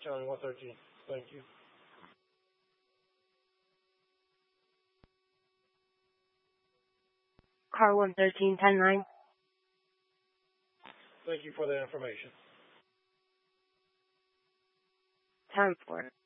Challenge 113. Thank you. Car 113, 10-9. Thank you for the information. 10-4.